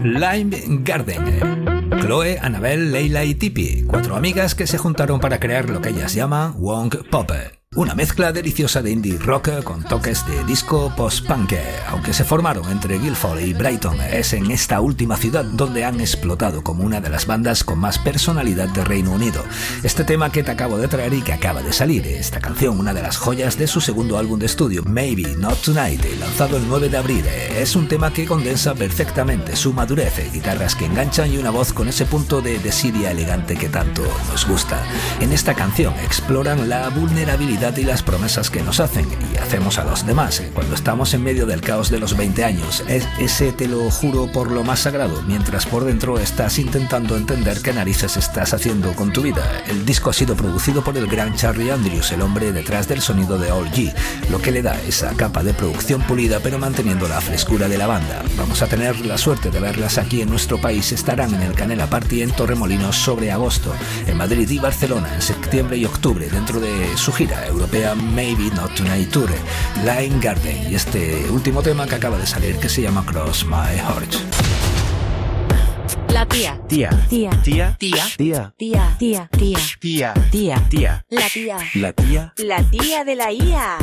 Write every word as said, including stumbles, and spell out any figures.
Lime Garden. Chloe, Annabelle, Leila y Tippy, cuatro amigas que se juntaron para crear lo que ellas llaman Wong Pop. Una mezcla deliciosa de indie rock con toques de disco post-punk. Aunque se formaron entre Guildford y Brighton, es en esta última ciudad donde han explotado como una de las bandas con más personalidad de Reino Unido. Este tema que te acabo de traer y que acaba de salir, esta canción, una de las joyas de su segundo álbum de estudio, Maybe Not Tonight, lanzado el nueve de abril, es un tema que condensa perfectamente su madurez, guitarras que enganchan y una voz con ese punto de desidia elegante que tanto nos gusta. En esta canción exploran la vulnerabilidad y las promesas que nos hacen y hacemos a los demás cuando estamos en medio del caos de los veinte años. Es ese te lo juro por lo más sagrado, mientras por dentro estás intentando entender qué narices estás haciendo con tu vida. El disco ha sido producido por el gran Charlie Andrews, el hombre detrás del sonido de All G, lo que le da esa capa de producción pulida pero manteniendo la frescura de la banda. Vamos a tener la suerte de verlas aquí en nuestro país. Estarán en el Canela Party en Torremolinos sobre agosto, en Madrid y Barcelona en septiembre y octubre, dentro de su gira europea Maybe Not Tonight Tour, Lime Garden, y este último tema que acaba de salir que se llama Cross My Heart. La tía. Tía. Tía. Tía. Tía. Tía. Tía. Tía. Tía. Tía. Tía. Tía. La tía. La tía. La tía de la I A.